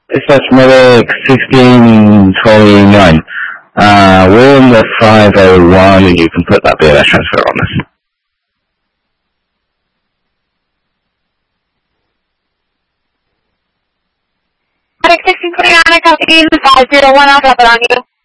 Dispatch Medic 1629. We're in the 501 and you can put that BLS transfer on us. Medic 1629, I copy 501, I'll drop it on you.